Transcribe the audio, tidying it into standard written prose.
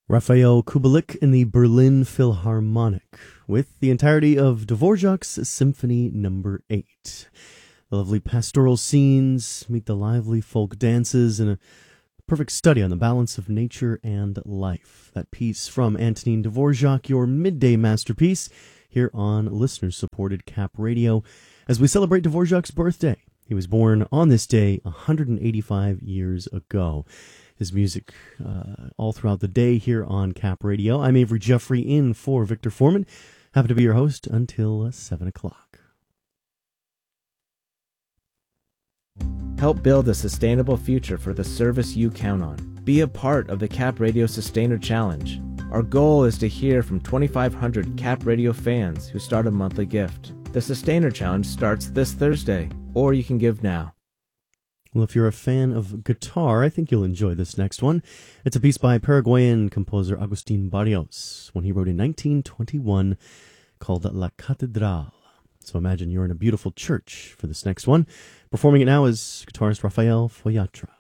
Raphael Kubelik in the Berlin Philharmonic with the entirety of Dvorak's Symphony No. 8. The lovely pastoral scenes meet the lively folk dances in a perfect study on the balance of nature and life. That piece from Antonin Dvorak, your midday masterpiece, here on listener-supported Cap Radio, as we celebrate Dvorak's birthday. He was born on this day 185 years ago. His music all throughout the day here on Cap Radio. I'm Avery Jeffrey in for Victor Foreman. Happy to be your host until 7 o'clock. Help build a sustainable future for the service you count on. Be a part of the Cap Radio Sustainer Challenge. Our goal is to hear from 2,500 Cap Radio fans who start a monthly gift. The Sustainer Challenge starts this Thursday, or you can give now. Well, if you're a fan of guitar, I think you'll enjoy this next one. It's a piece by Paraguayan composer Agustin Barrios, one he wrote in 1921 called La Catedral. So imagine you're in a beautiful church for this next one. Performing it now is guitarist Rafael Foyatra.